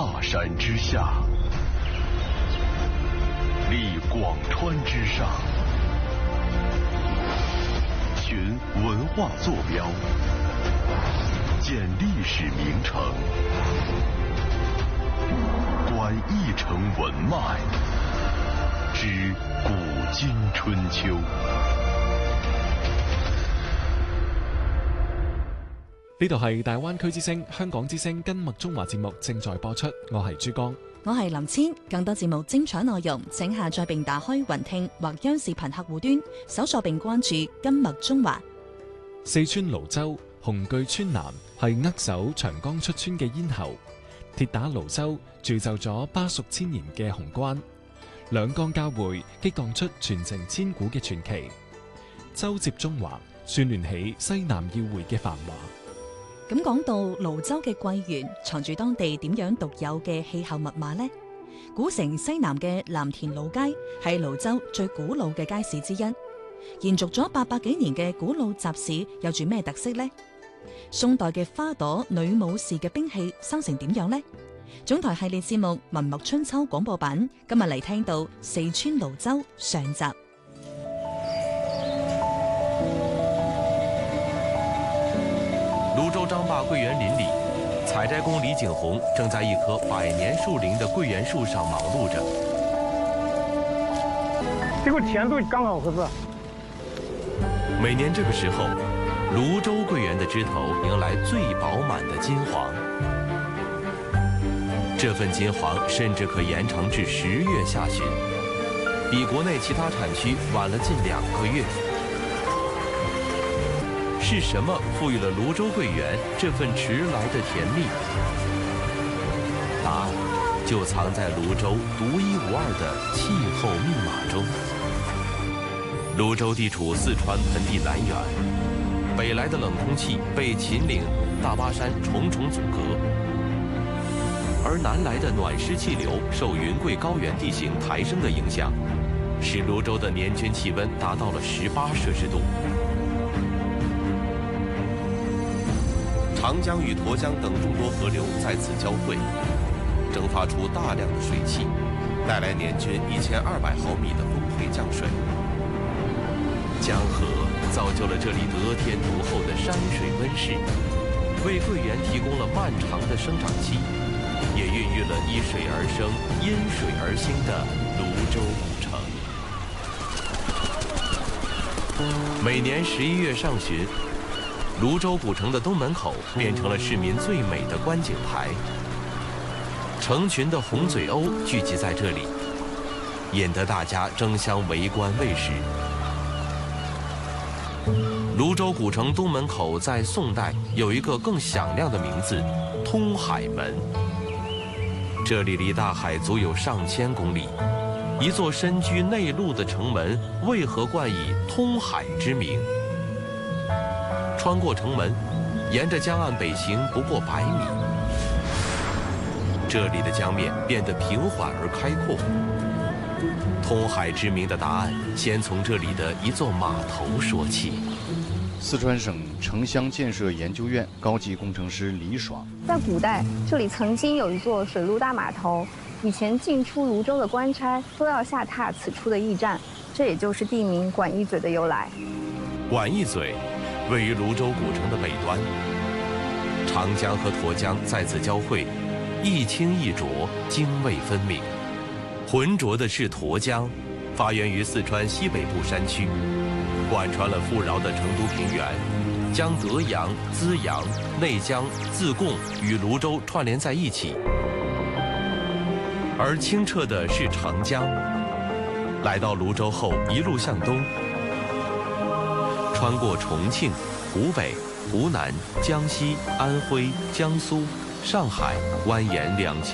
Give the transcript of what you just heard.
大山之下，立广川之上，寻文化坐标，建历史名城，观一城文脉，知古今春秋。 呢度係大灣區之聲、香港之聲跟麥中華節目正在播出，我係珠江， 我係林千。更多節目精彩內容，請下載並打開雲聽或央視頻客戶端，搜索並關注跟麥中華。 四川瀘州紅巨川南係扼守長江出川嘅咽喉，鐵打瀘州鑄就咗巴蜀千年嘅雄關，兩江交匯，激盪出傳承千古嘅傳奇。州接中華，串聯起西南要匯嘅繁華。 咁講到瀘州嘅桂園，藏住當地點樣獨有嘅氣候密碼呢？古城西南嘅藍田老街係瀘州最古老嘅街市之一，延續咗800幾年嘅古老集市有住咩特色呢？宋代嘅花朵女武士嘅兵器生成點樣呢？總台系列節目《文墨春秋》廣播版今日嚟聽到四川瀘州上集。 泸州張壩桂園林裡，採摘工李景洪正在一棵100年樹齡的桂圓樹上忙碌着。 這個甜度剛好合適。 每年這個時候，泸州桂圓的枝頭迎來最飽滿的金黃，這份金黃甚至可延長至10月下旬，比國內其他產區晚了近2個月。是什麼賦予了泸州桂圓這份遲來的甜蜜？答案就藏在泸州獨一無二的氣候密碼中。泸州地處四川盆地南緣，北來的冷空氣被秦嶺、大巴山重重阻隔，而南來的暖濕氣流受雲貴高原地形抬升的影響，使泸州的年均氣溫達到了18攝氏度。長江與沱江等眾多河流在此交匯，蒸發出大量的水汽，帶來年均1200毫米的豐沛降水。江河造就了這裡得天獨厚的山水溫室，為桂圓提供了漫長的生長期，也孕育了依水而生、因水而興的泸州古城。每年11月上旬，泸州古城的東門口變成了市民最美的觀景台，成群的紅嘴鷗聚集在這裡，引得大家爭相圍觀餵食。泸州古城東門口在宋代有一個更響亮的名字——通海門。這裡離大海足有上千公里，一座身居內陸的城門為何冠以通海之名？穿過城門，沿着江岸北行不過100米，這裡的江面變得平緩而開闊。通海之名的答案，先從這裡的一座碼頭說起。 四川省城鄉建設研究院高級工程師李爽， 在古代，這裡曾經有一座水陸大碼頭，以前進出泸州的官差都要下榻此處的驛站，這也就是地名管驛嘴的由來。 管驛嘴位於泸州古城的北端，長江和沱江在此交匯，一清一濁，涇渭分明。渾濁的是沱江，發源於四川西北部山區，貫穿了富饒的成都平原，將德陽、資陽、內江、自貢與泸州串聯在一起。而清澈的是長江，來到泸州後一路向東，穿過重慶、湖北、湖南、江西、安徽、江蘇、上海，蜿蜒2000